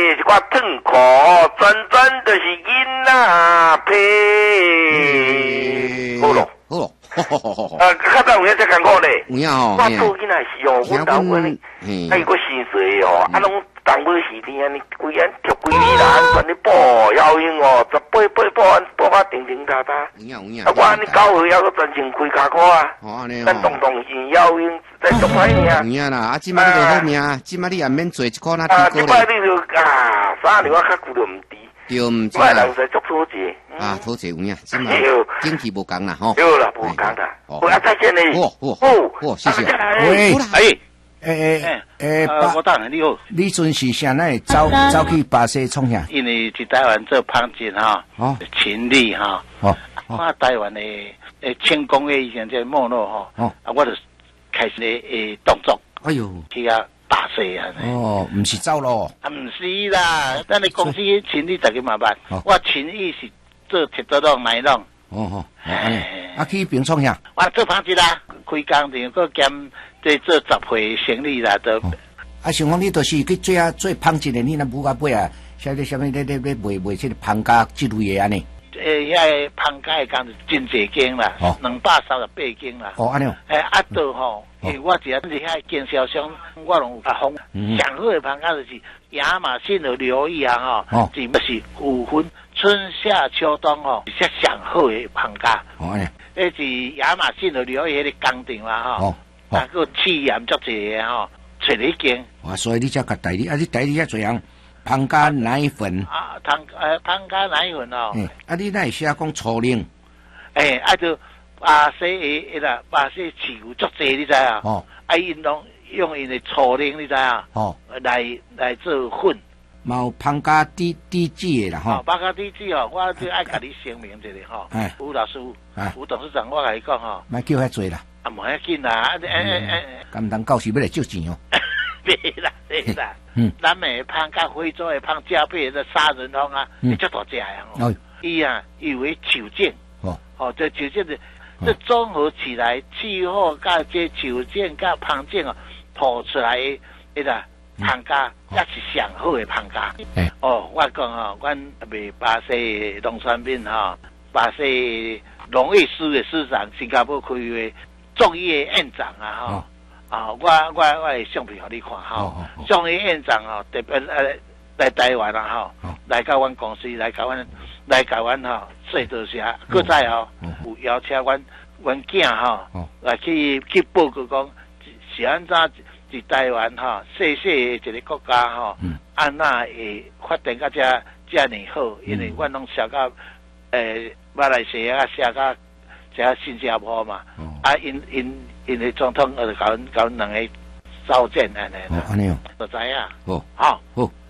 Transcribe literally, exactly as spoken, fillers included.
一寡痛苦，全全就是囡仔皮。好咯， 好咯， 啊，较早有影这艰苦咧。 有影吼， 我做囡仔是哦，阮老阮呢，啊，伊个薪水哦，啊，拢当尾时天呢，规安贴规日啦，安全咧补效应哦，十八八补安补啊定定哒哒。 有影有影。 啊，我安尼九岁还阁专程开卡车啊，咱动动性效应在做歹命。 有影啦，啊，即摆你就好命，即摆你也免做一箍那啊， 低高即摆你就啊，三年我较久就毋知。 对，毋知啦。人在做土地。 啊，土地有影，即摆经济无共啦吼。 对啦，无共啦。好，啊，再见嘞。 好，好，好，谢谢。 喂， 哎。 诶诶诶， 我大人你好， 你阵是啥呢？走走去巴西创啥？ 因为去台湾做烹饪哈，哦，勤力哈，哦，我台湾的诶轻工业以前在没落哈，哦，啊，我就开始诶动作， 哎呦， 去啊打碎啊， 哦，唔是走咯， 啊，唔是啦，咱的公司勤力十个麻烦，我勤力是做铁道弄奶弄， 哦哦，啊去边创啥？ 我做烹饪啦，开工店个兼。在做十回生意啦，都、哦、 啊，想讲你都是去做啊做烹饪的，你那母甲买啊，晓得什么？你你你卖卖这个烹家之类的安尼？ 诶，遐烹家的工是真济间啦，哦，两百三十八间啦。 哦，安尼。 诶，啊，都吼，因为我只要是遐经销商，我拢有发放。上好的烹家就是亚马逊和留意啊，吼，只不是五分春夏秋冬吼，是上好的烹家。 哦，安尼。 诶，是亚马逊和留意迄个工厂啦，吼。啊，个试验足济个吼，找你间。 哇，所以你才甲代理，啊，你代理遐怎样？烹家奶粉。 啊，汤呃，烹家奶粉哦。 嗯，啊，你那会写讲粗粮？ 诶、欸，啊就巴西诶，迄啦，巴西饲有足济，你知啊？哦。啊，因拢用因的粗粮，你知啊？哦。来来做粉。 冇烹家低低脂的啦，吼。 哦，烹家低脂哦，我就爱甲你声明一下吼。哎。吴老师，吴董事长，我甲你讲吼。 莫叫遐济啦。 啊，无要紧啦，诶诶诶， 敢当到时要来借钱哦。 对啦，对啦，嗯，咱们胖甲非洲的胖加倍的杀人蜂啊，你足大只呀哦。伊啊，以为球茎，哦，哦，这球茎的，这综合起来，气候甲这球茎甲胖茎啊，吐出来迄个胖家，也是上好的胖家。哦，我讲吼，阮卖巴西农产品哈，巴西农业司的司长，新加坡开的。众议院长啊，哈、哦，啊，我我我会相片给你看哈。众议院长哦，特别呃来台湾啊，哈、哦，来到阮公司，来到阮来到阮哈，说多些，搁再吼有邀请阮阮囝哈，来去去报告讲是安怎伫台湾哈，细细的一个国家哈，安那会发展到遮遮尔好，因为阮拢写到诶马来西亚写到。在新加坡嘛，哦、啊，因因因的总统呃，搞搞两个召见安尼， 哦，安尼哦， 就知影， 哦， 好， 好。